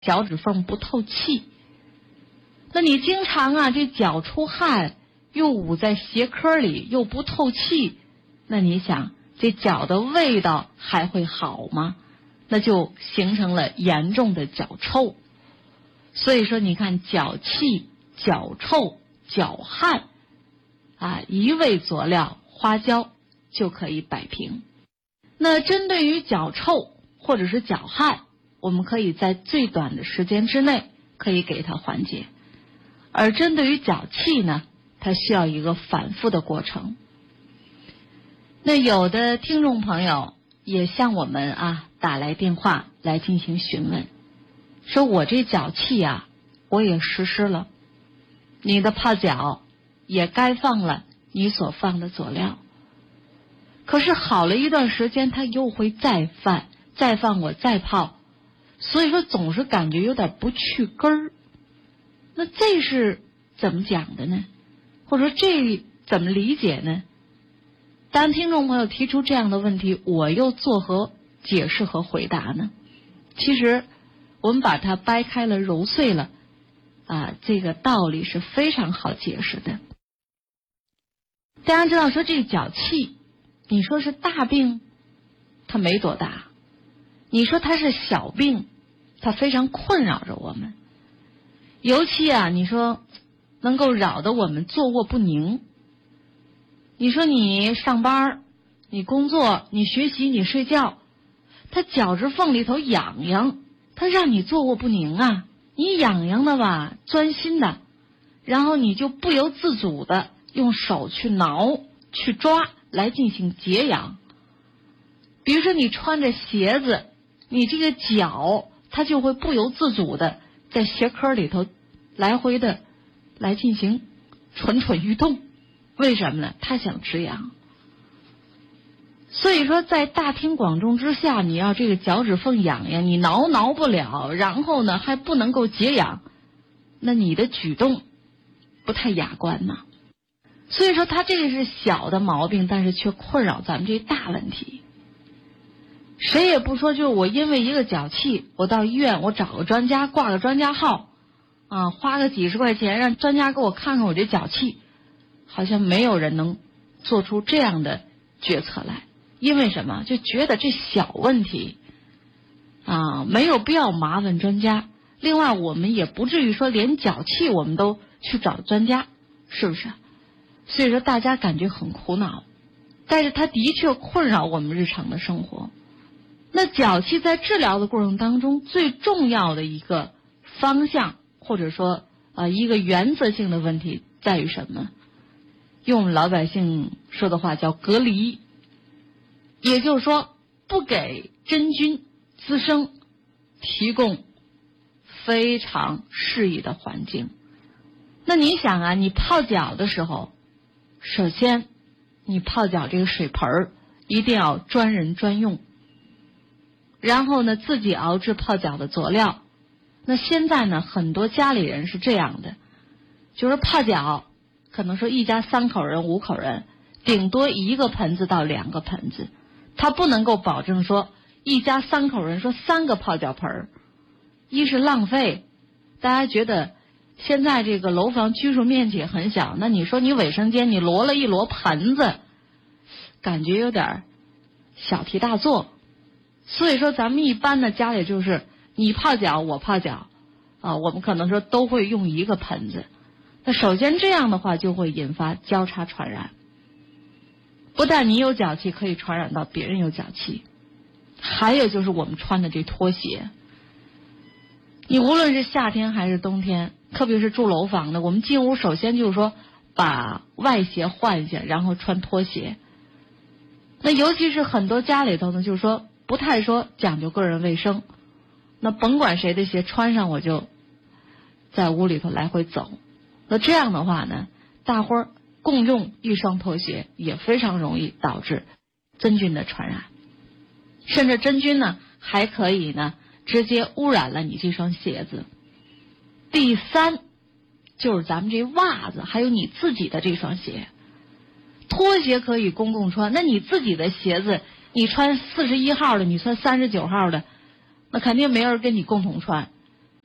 脚趾缝不透气。那你经常啊，这脚出汗，又捂在鞋壳里，又不透气，那你想这脚的味道还会好吗？那就形成了严重的脚臭。所以说你看，脚气、脚臭、脚汗啊，一味佐料花椒就可以摆平。那针对于脚臭或者是脚汗，我们可以在最短的时间之内可以给它缓解。而针对于脚气呢，它需要一个反复的过程。那有的听众朋友也向我们打来电话来进行询问，说我这脚气啊，我也实施了，你的泡脚也该放了你所放的佐料，可是好了一段时间它又会再犯，再放我再泡，所以说总是感觉有点不去根儿。那这是怎么讲的呢？或者说这怎么理解呢？当听众朋友提出这样的问题，我又作何解释和回答呢？其实我们把它掰开了揉碎了这个道理是非常好解释的。大家知道说这脚气，你说是大病，它没多大；你说它是小病，它非常困扰着我们。尤其你说能够扰得我们坐卧不宁。你说你上班，你工作，你学习，你睡觉，它脚趾缝里头痒痒，它让你坐卧不宁啊。你痒痒的吧，钻心的，然后你就不由自主的用手去挠去抓来进行解痒。比如说你穿着鞋子，你这个脚它就会不由自主的在鞋壳里头来回的来进行蠢蠢欲动。为什么呢？它想止痒。所以说在大庭广众之下，你要这个脚趾缝痒痒，你挠不了，然后呢还不能够解痒，那你的举动不太雅观呐。所以说它这个是小的毛病，但是却困扰咱们这大问题。谁也不说，就是我因为一个脚气，我到医院我找个专家挂个专家号花个几十块钱让专家给我看看我这脚气，好像没有人能做出这样的决策来。因为什么？就觉得这小问题没有必要麻烦专家。另外我们也不至于说连脚气我们都去找专家，是不是？所以说大家感觉很苦恼，但是它的确困扰我们日常的生活。那脚气在治疗的过程当中，最重要的一个方向或者说一个原则性的问题在于什么？用我们老百姓说的话叫隔离。也就是说，不给真菌滋生提供非常适宜的环境。那你想你泡脚的时候，首先你泡脚这个水盆一定要专人专用，然后呢自己熬制泡脚的佐料。那现在呢很多家里人是这样的，就是泡脚可能说一家3口人5口人，顶多1个盆子到2个盆子，他不能够保证说一家3口人说3个泡脚盆。一是浪费，大家觉得现在这个楼房居住面积也很小，那你说你卫生间你摞了一摞盆子，感觉有点小题大做。所以说咱们一般的家里就是你泡脚我泡脚我们可能说都会用1个盆子。那首先这样的话就会引发交叉传染，不但你有脚气可以传染到别人有脚气，还有就是我们穿的这拖鞋，你无论是夏天还是冬天，特别是住楼房的，我们进屋首先就是说把外鞋换一下，然后穿拖鞋。那尤其是很多家里头呢，就是说不太说讲究个人卫生，那甭管谁的鞋穿上我就在屋里头来回走。那这样的话呢，大伙儿共用一双拖鞋也非常容易导致真菌的传染，甚至真菌呢还可以呢直接污染了你这双鞋子。第三就是咱们这袜子还有你自己的这双鞋，拖鞋可以公共穿，那你自己的鞋子你穿41号的，你穿39号的，那肯定没人跟你共同穿。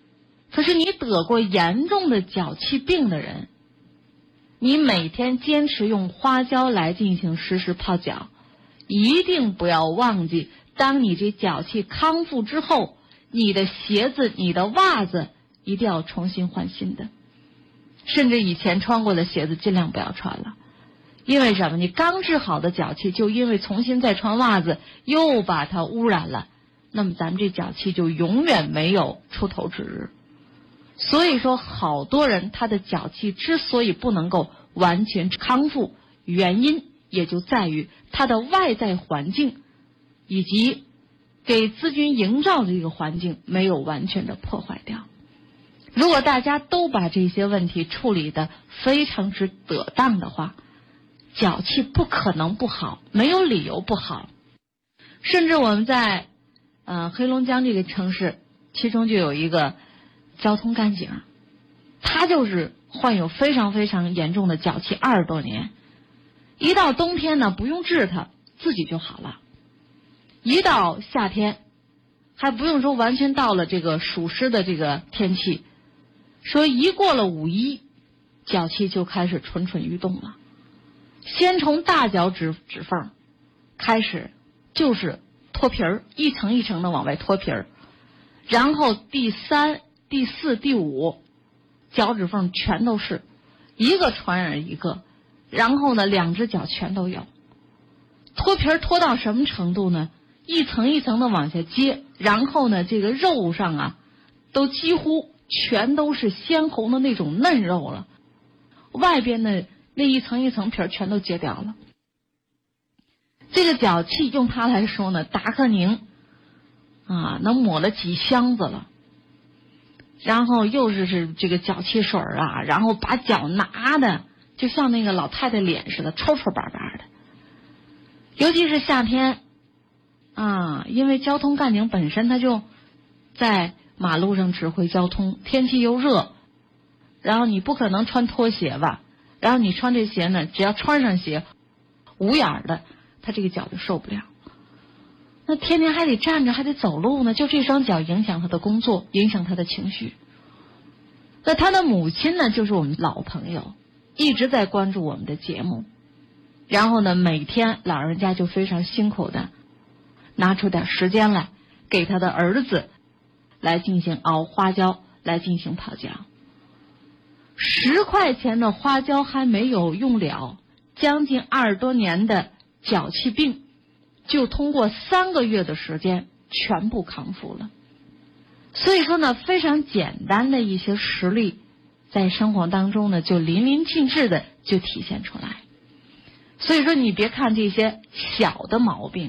可是你得过严重的脚气病的人，你每天坚持用花椒来进行实时泡脚，一定不要忘记，当你这脚气康复之后，你的鞋子、你的袜子一定要重新换新的，甚至以前穿过的鞋子尽量不要穿了。因为什么？你刚治好的脚气，就因为重新再穿袜子，又把它污染了，那么咱们这脚气就永远没有出头之日。所以说，好多人他的脚气之所以不能够完全康复，原因也就在于他的外在环境以及给咨询营造的一个环境没有完全的破坏掉。如果大家都把这些问题处理得非常之得当的话，脚气不可能不好，没有理由不好。甚至我们在黑龙江这个城市，其中就有一个交通干警，他就是患有非常非常严重的脚气20多年，一到冬天呢不用治它自己就好了，一到夏天还不用说完全到了这个暑湿的这个天气，说一过了5·1，脚气就开始蠢蠢欲动了。先从大脚趾缝开始，就是脱皮儿，一层一层的往外脱皮儿，然后第3、第4、第5脚趾缝全都是一个传染一个，然后呢2只脚全都有。脱皮儿脱到什么程度呢？一层一层的往下接，然后呢这个肉上啊都几乎全都是鲜红的那种嫩肉了，外边的那一层一层皮儿全都揭掉了。这个脚气用它来说呢，达克宁能抹了几箱子了，然后又是这个脚气水啊，然后把脚拿的就像那个老太太脸似的抽抽巴巴的。尤其是夏天因为交通干警本身他就在马路上指挥交通，天气又热，然后你不可能穿拖鞋吧，然后你穿这鞋呢，只要穿上鞋无眼的，他这个脚就受不了。那天天还得站着，还得走路呢，就这双脚影响他的工作，影响他的情绪。那他的母亲呢，就是我们老朋友，一直在关注我们的节目，然后呢每天老人家就非常辛苦的拿出点时间来给他的儿子来进行熬花椒，来进行泡脚。10块钱的花椒还没有用了，将近20多年的脚气病就通过3个月的时间全部康复了。所以说呢，非常简单的一些实例在生活当中呢就淋漓尽致的就体现出来。所以说你别看这些小的毛病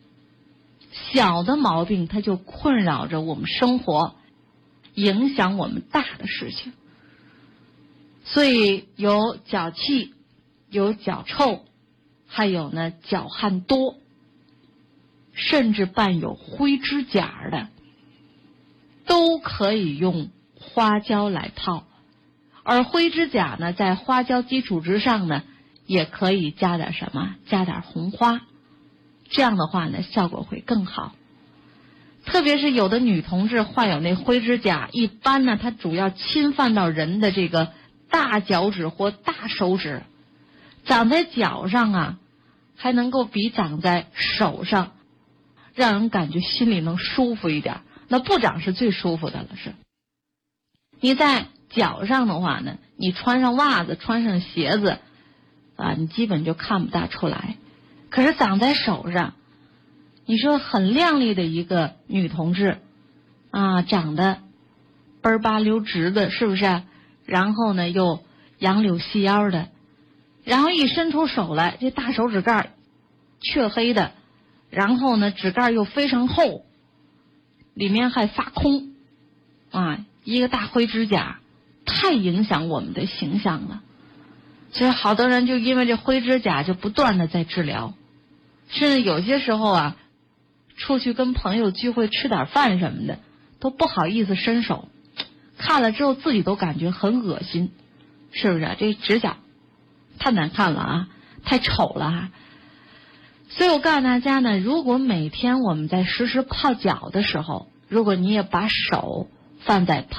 它就困扰着我们生活，影响我们大的事情。所以有脚气，有脚臭，还有呢脚汗多，甚至伴有灰指甲的，都可以用花椒来泡。而灰指甲呢，在花椒基础之上呢，也可以加点什么？加点红花，这样的话呢，效果会更好。特别是有的女同志患有那灰指甲，一般呢，它主要侵犯到人的这个大脚趾或大手指，长在脚上还能够比长在手上让人感觉心里能舒服一点。那不长是最舒服的了，是。你在脚上的话呢，你穿上袜子穿上鞋子你基本就看不大出来。可是长在手上，你说很靓丽的一个女同志长得奔儿巴溜直的，是不是？然后呢又杨柳细腰的，然后一伸出手来，这大手指盖黢黑的，然后呢指盖又非常厚，里面还发空一个大灰指甲，太影响我们的形象了。所以好多人就因为这灰指甲就不断的在治疗，甚至有些时候出去跟朋友聚会吃点饭什么的都不好意思伸手，看了之后自己都感觉很恶心，是不是？这指甲太难看了太丑了所以我告诉大家呢，如果每天我们在实时泡脚的时候，如果你也把手放在